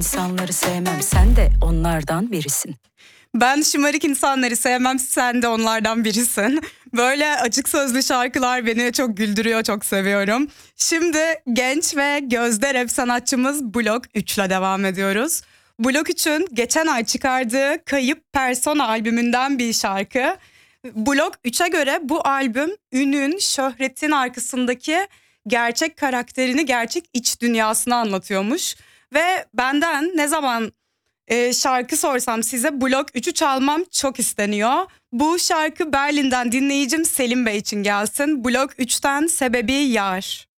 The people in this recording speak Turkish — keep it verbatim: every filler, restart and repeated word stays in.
İnsanları sevmem, sen de onlardan birisin. Ben şımarık insanları sevmem, sen de onlardan birisin. Böyle açık sözlü şarkılar beni çok güldürüyor, çok seviyorum. Şimdi genç ve gözde rap sanatçımız Blok üç ile devam ediyoruz. Blok üçün geçen ay çıkardığı Kayıp Persona albümünden bir şarkı. Blok üçe göre bu albüm ünün, şöhretin arkasındaki gerçek karakterini, gerçek iç dünyasını anlatıyormuş. Ve benden ne zaman e, şarkı sorsam size Blok üçü çalmam çok isteniyor. Bu şarkı Berlin'den dinleyicim Selim Bey için gelsin. Blok üçten Sebebi Yar.